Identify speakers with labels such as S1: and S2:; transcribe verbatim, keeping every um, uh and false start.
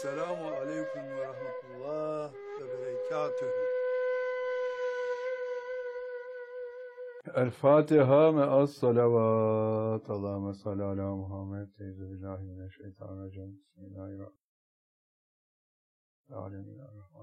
S1: Selamun aleyküm ve rahmetullah ve berekatühü. El-Fatiha me'as salavat. Allahümme salli ala Muhammed. Teyze billahi mineşşeytanirracim. Bismillahirrahmanirrahim.